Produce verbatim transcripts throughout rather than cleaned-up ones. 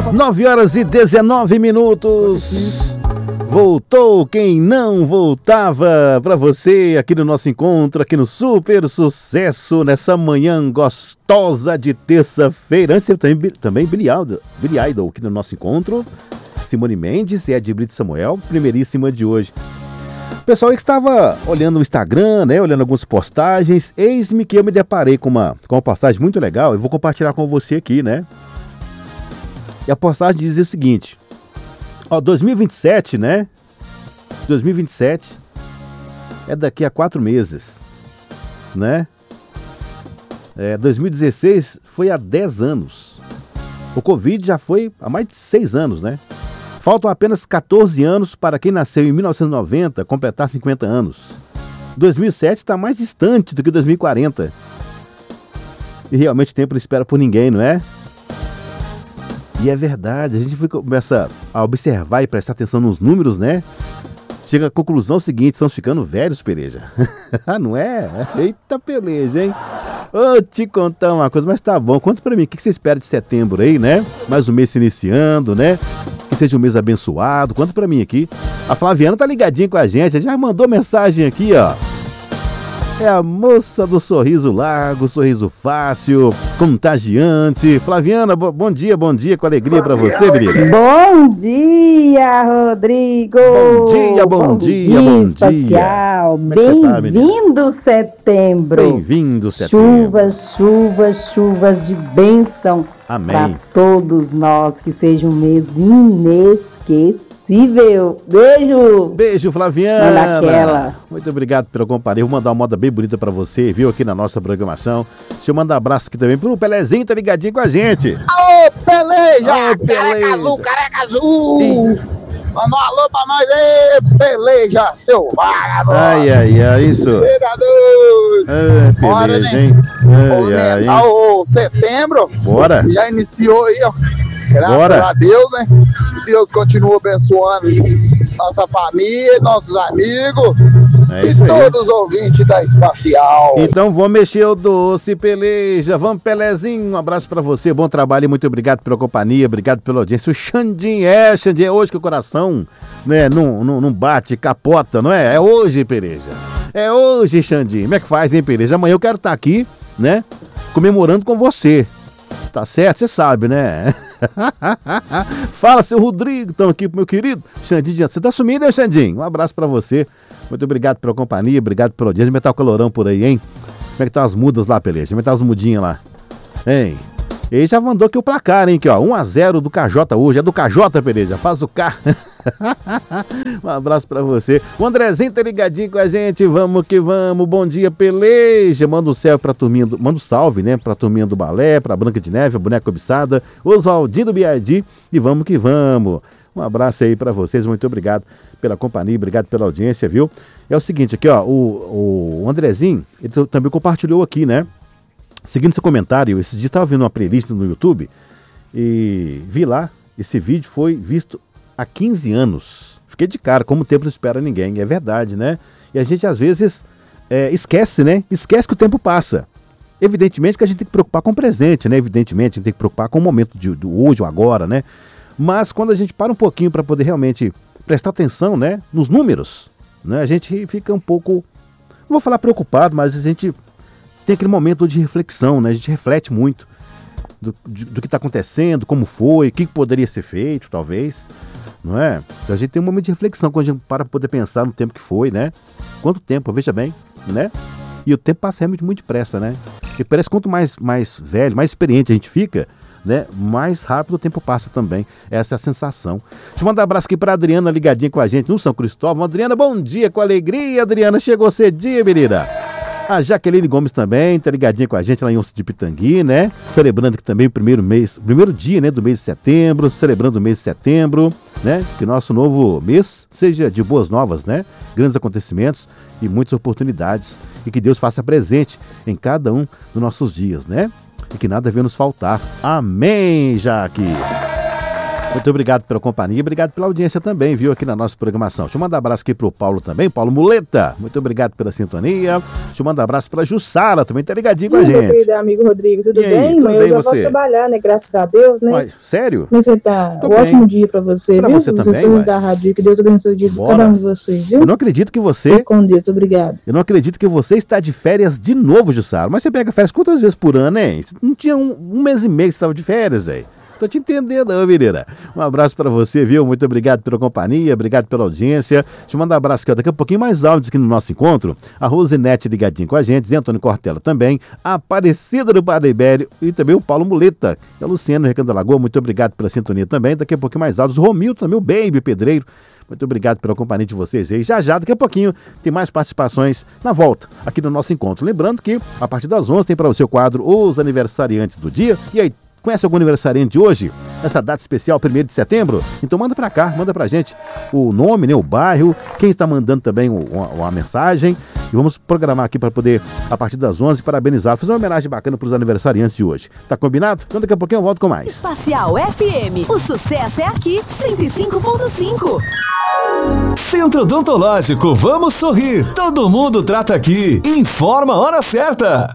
nove horas e dezenove minutos. Voltou quem não voltava para você aqui no nosso encontro, aqui no Super Sucesso, nessa manhã gostosa de terça-feira. Antes também, também Billy Idol, Billy Idol aqui no nosso encontro. Simone Mendes e Ed Brito Samuel, primeiríssima de hoje. Pessoal que estava olhando o Instagram, né, olhando algumas postagens, eis-me que eu me deparei com uma, com uma postagem muito legal. Eu vou compartilhar com você aqui, né? E a postagem dizia o seguinte: ó, dois mil e vinte e sete, né? dois mil e vinte e sete é daqui a quatro meses, né? É, dois mil e dezesseis foi há dez anos. O Covid já foi há mais de seis anos, né? Faltam apenas catorze anos para quem nasceu em mil novecentos e noventa completar cinquenta anos. dois mil e sete está mais distante do que dois mil e quarenta. E realmente o tempo não espera por ninguém, não é? E é verdade, a gente começa a observar e prestar atenção nos números, né? Chega à conclusão seguinte: estamos ficando velhos, Peleja. Não é? Eita peleja, hein? Vou te contar uma coisa, mas tá bom. Conta pra mim, o que você espera de setembro aí, né? Mais um mês se iniciando, né? Que seja um mês abençoado. Conta pra mim aqui. A Flaviana tá ligadinha com a gente, ela já mandou mensagem aqui, ó. É a moça do sorriso largo, sorriso fácil, contagiante. Flaviana, bo- bom dia, bom dia, com alegria pra você, querida. Bom dia, Rodrigo. Bom dia, bom, bom dia, dia, bom espacial. dia. Como é que você tá, menina? Bem-vindo setembro. Bem-vindo setembro. Chuvas, chuvas, chuvas de bênção. Amém. Para todos nós, que seja um mês inesquecível. Beijo. Beijo, Flaviana. Manda aquela. Muito obrigado pela companhia. Vou mandar uma moda bem bonita pra você, viu, aqui na nossa programação. Deixa eu mandar um abraço aqui também pro Pelezinho, tá ligadinho com a gente. Aô, Peleja! Aô, Peleja! Careca azul, careca azul! Manda um alô pra nós aí, Peleja, seu vagabundo! Ai, ai, ai, isso. Senador! Ai, Bora, Peleja, né? hein? Ai, Vamos ai, inventar o setembro. Bora. Já iniciou aí, ó. Graças Bora. a Deus, né? Deus continua abençoando nossa família, nossos amigos É e isso aí. todos os ouvintes da Espacial. Então vamos mexer o doce, Peleja. Vamos, Pelezinho. Um abraço pra você. Bom trabalho e muito obrigado pela companhia. Obrigado pela audiência. O Xandinho, é, Xandinho, é hoje que o coração, né, não, não, não bate, capota, não é? É hoje, Peleja. É hoje, Xandinho. Como é que faz, hein, Peleja? Amanhã eu quero estar aqui, né, comemorando com você. Tá certo? Você sabe, né? Fala, seu Rodrigo. Estamos aqui pro meu querido Xandinho. Você tá sumido, hein, Xandinho? Um abraço pra você. Muito obrigado pela companhia, obrigado pela audiência. Como é que tá o calorão por aí, hein? Como é que tá as mudas lá, Peleja? Como é que tá as mudinhas lá? Hein? Ele já mandou aqui o placar, hein? Aqui, ó, um a zero do K J hoje. É do K J, Peleja. Faz o K. Um abraço pra você. O Andrezinho tá ligadinho com a gente. Vamos que vamos. Bom dia, Peleja. Manda um salve pra turminha do... Manda um salve, né? Pra turminha do balé, pra Branca de Neve, a boneca cobiçada, Oswaldinho do B I D. E vamos que vamos. Um abraço aí pra vocês. Muito obrigado pela companhia, obrigado pela audiência, viu? É o seguinte aqui, ó. O, o Andrezinho, ele também compartilhou aqui, né? Seguindo seu comentário, esse dia estava vendo uma playlist no YouTube e vi lá, esse vídeo foi visto há quinze anos. Fiquei de cara, como o tempo não espera ninguém, é verdade, né? E a gente às vezes é, esquece, né? Esquece que o tempo passa. Evidentemente que a gente tem que preocupar com o presente, né? Evidentemente a gente tem que preocupar com o momento de, do hoje ou agora, né? Mas quando a gente para um pouquinho para poder realmente prestar atenção, né? Nos números, né? A gente fica um pouco, não vou falar preocupado, mas a gente tem aquele momento de reflexão, né? A gente reflete muito do, de, do que está acontecendo, como foi, o que poderia ser feito, talvez, não é? Então a gente tem um momento de reflexão quando a gente para poder pensar no tempo que foi, né? Quanto tempo, veja bem, né? E o tempo passa realmente muito depressa, né? E parece que quanto mais, mais velho, mais experiente a gente fica, né? Mais rápido o tempo passa também. Essa é a sensação. Deixa eu mandar um abraço aqui para a Adriana ligadinha com a gente no São Cristóvão. Adriana, bom dia, com alegria, Adriana. Chegou cedinho, menina. A Jaqueline Gomes também, tá ligadinha com a gente lá em Onça de Pitangui, né? Celebrando aqui também o primeiro mês, o primeiro dia, né, do mês de setembro, celebrando o mês de setembro, né? Que nosso novo mês seja de boas novas, né? Grandes acontecimentos e muitas oportunidades. E que Deus faça presente em cada um dos nossos dias, né? E que nada venha nos faltar. Amém, Jaque! Muito obrigado pela companhia, obrigado pela audiência também, viu, aqui na nossa programação. Deixa eu mandar um abraço aqui pro Paulo também, Paulo Muleta, muito obrigado pela sintonia. Deixa eu mandar um abraço pra Jussara, também tá ligadinho com a gente. Meu querido amigo Rodrigo, tudo E aí, bem? tudo Mas bem, eu já você? vou trabalhar, né? Graças a Deus, né? Uai, sério? Como você tá? Tô Um bem. ótimo dia pra você, Pra viu? você Os também, ouvintes uai. da rádio, que Deus abençoe o dia de Bora. cada um de vocês, viu? Eu não acredito que você, Fique com Deus, obrigado. eu não acredito que você está de férias de novo, Jussara. Mas você pega férias quantas vezes por ano, hein? Não tinha um, um mês e meio que você estava de férias, velho. Tô te entendendo, não, menina. Um abraço pra você, viu? Muito obrigado pela companhia, obrigado pela audiência. Deixa eu mandar um abraço aqui, ó. Daqui a pouquinho mais áudios aqui no nosso encontro. A Rosinete ligadinho com a gente, Zé Antônio Cortella também, a Aparecida do Padre Ibério e também o Paulo Muleta. E a Luciana Recanto da Lagoa, muito obrigado pela sintonia também. Daqui a pouquinho mais áudios. O Romilton também, o Baby Pedreiro. Muito obrigado pela companhia de vocês aí. Já já, daqui a pouquinho, tem mais participações na volta aqui no nosso encontro. Lembrando que, a partir das onze, tem para o seu quadro Os Aniversariantes do Dia. E aí, conhece algum aniversariante de hoje? Essa data especial, primeiro de setembro? Então manda pra cá, manda pra gente o nome, né, o bairro, quem está mandando também uma, uma mensagem. E vamos programar aqui para poder, a partir das onze, parabenizar, fazer uma homenagem bacana pros aniversariantes de hoje. Tá combinado? Então daqui a pouquinho eu volto com mais. Espacial F M, o sucesso é aqui, cento e cinco ponto cinco. Centro Odontológico, vamos sorrir. Todo mundo trata aqui. Informa a hora certa.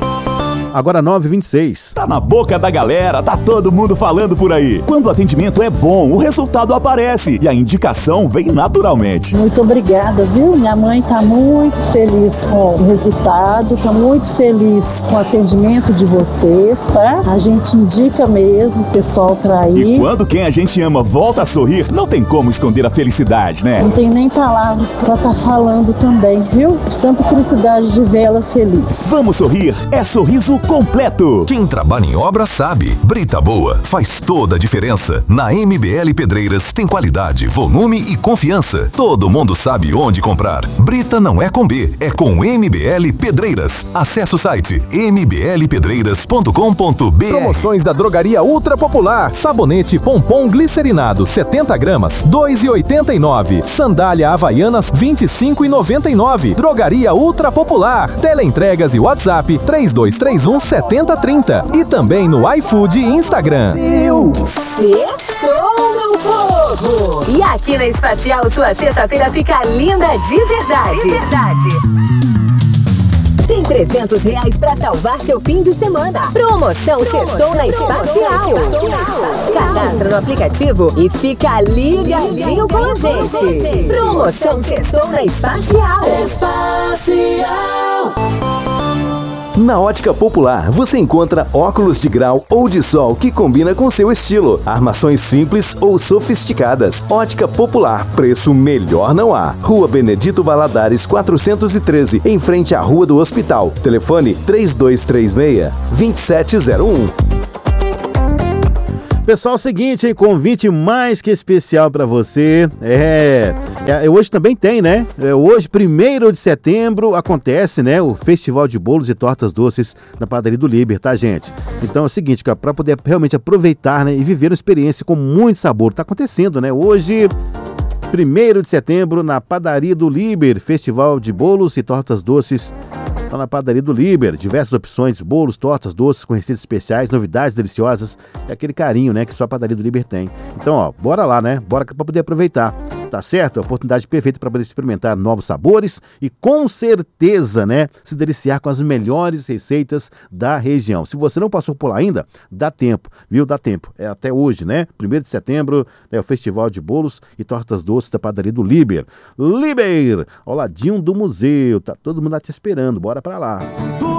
Agora nove e vinte e seis. Tá na boca da galera, tá todo mundo falando por aí. Quando o atendimento é bom, o resultado aparece e a indicação vem naturalmente. Muito obrigada, viu? Minha mãe tá muito feliz com o resultado, tá muito feliz com o atendimento de vocês, tá? A gente indica mesmo o pessoal pra ir. E quando quem a gente ama volta a sorrir, não tem como esconder a felicidade, né? Não tem nem palavras pra tá falando também, viu? De tanta felicidade de ver ela feliz. Vamos sorrir, é sorriso completo. Quem trabalha em obra sabe. Brita boa faz toda a diferença. Na M B L Pedreiras tem qualidade, volume e confiança. Todo mundo sabe onde comprar. Brita não é com B, é com M B L Pedreiras. Acesse o site m b l pedreiras ponto com ponto b r. Promoções da Drogaria Ultra Popular. Sabonete Pompom Glicerinado setenta gramas, dois reais e oitenta e nove centavos. Sandália Havaianas vinte e cinco reais e noventa e nove centavos. Drogaria Ultra Popular. Teleentregas e WhatsApp três dois três um sete zero três zero. E também no iFood e Instagram. Sextou, meu povo! E aqui na Espacial, sua sexta-feira fica linda de verdade. De verdade. Tem trezentos reais pra salvar seu fim de semana. Promoção Sextou na Espacial. Cadastra no aplicativo e fica ligadinho com a gente. Promoção Sextou na Espacial. Espacial. Na Ótica Popular, você encontra óculos de grau ou de sol que combina com seu estilo. Armações simples ou sofisticadas. Ótica Popular, preço melhor não há. Rua Benedito Valadares quatrocentos e treze, em frente à Rua do Hospital. Telefone três dois três seis, dois sete zero um. Pessoal, é o seguinte, hein? Convite mais que especial pra você. É, é, hoje também tem, né? É, hoje, primeiro de setembro, acontece, né? O Festival de Bolos e Tortas Doces na Padaria do Liber, tá, gente? Então é o seguinte, cara, pra poder realmente aproveitar, né? E viver uma experiência com muito sabor. Tá acontecendo, né? Hoje, primeiro de setembro, na Padaria do Liber, Festival de Bolos e Tortas Doces. Tá na Padaria do Liber, diversas opções, bolos, tortas, doces com receitas especiais, novidades deliciosas, é aquele carinho, né, que só a Padaria do Liber tem. Então, ó, bora lá, né, bora pra poder aproveitar, tá certo? É a oportunidade perfeita para poder experimentar novos sabores e com certeza, né, se deliciar com as melhores receitas da região. Se você não passou por lá ainda, dá tempo, viu? Dá tempo, é até hoje, né, primeiro de setembro, é o Festival de Bolos e Tortas Doces da Padaria do Liber. Liber, ao ladinho do museu, tá todo mundo lá te esperando, bora pra lá.